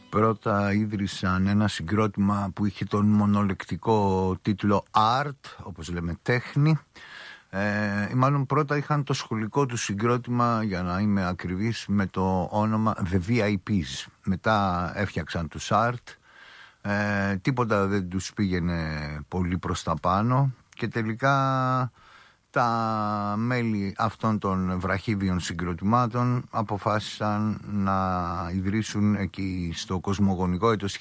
Πρώτα ίδρυσαν ένα συγκρότημα που είχε τον μονολεκτικό τίτλο Art, όπως λέμε τέχνη. Ή μάλλον πρώτα είχαν το σχολικό του συγκρότημα, για να είμαι ακριβής, με το όνομα The VIPs. Μετά έφτιαξαν τους Art. Τίποτα δεν τους πήγαινε πολύ προς τα πάνω και τελικά τα μέλη αυτών των βραχίβιων συγκροτημάτων αποφάσισαν να ιδρύσουν εκεί στο κοσμογονικό έτος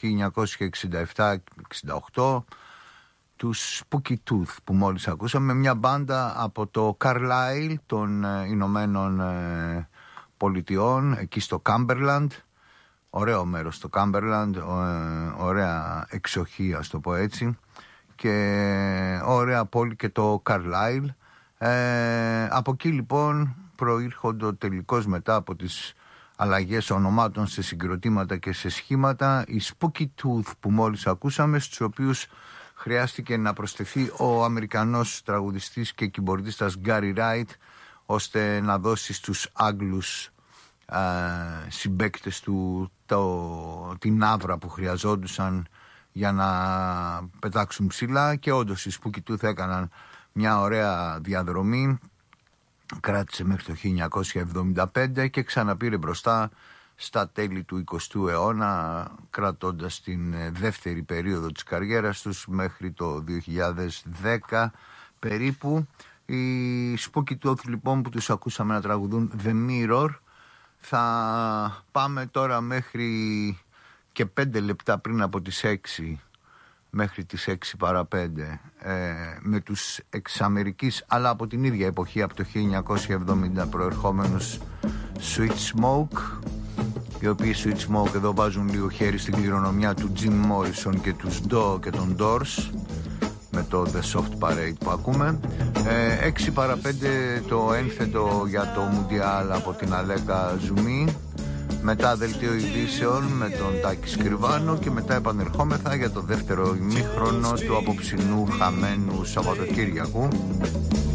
1967-68 τους Spooky Tooth που μόλις ακούσαμε, μια μπάντα από το Carlisle των Ηνωμένων Πολιτειών, εκεί στο Cumberland. Ωραίο μέρος το Cumberland, ωραία εξοχή, ας το πω έτσι, και ωραία πόλη και το Carlisle. Από εκεί λοιπόν προήρχονται τελικώς, μετά από τις αλλαγές ονομάτων σε συγκροτήματα και σε σχήματα, οι Spooky Tooth που μόλις ακούσαμε, στους οποίους χρειάστηκε να προσθεθεί ο Αμερικανός τραγουδιστής και κιμπορδίστας Gary Wright, ώστε να δώσει στους Άγγλους συμπαίκτες του την άβρα που χρειαζόντουσαν για να πετάξουν ψηλά. Και όντως οι Spooky Tooth έκαναν μια ωραία διαδρομή, κράτησε μέχρι το 1975 και ξαναπήρε μπροστά στα τέλη του 20ου αιώνα, κρατώντας την δεύτερη περίοδο της καριέρας τους μέχρι το 2010 περίπου. Οι Spooky Tooth λοιπόν που τους ακούσαμε να τραγουδούν The Mirror. Θα πάμε τώρα μέχρι και 5 λεπτά πριν από τις 6, μέχρι τις 6 παρά 5, με τους εξαμερικής αλλά από την ίδια εποχή, από το 1970 προερχόμενους Sweet Smoke, οι οποίοι Sweet Smoke εδώ βάζουν λίγο χέρι στην κληρονομιά του Jim Morrison και τους Do και των Doors με το The Soft Parade που ακούμε. 6 παρά 5 το ένθετο για το Μουντιάλ από την Αλέκα Ζουμί, μετά δελτίο ειδήσεων με τον Τάκη Σκριβάνο και μετά επανερχόμεθα για το δεύτερο ημίχρονο του απόψινού χαμένου Σαββατοκύριακου.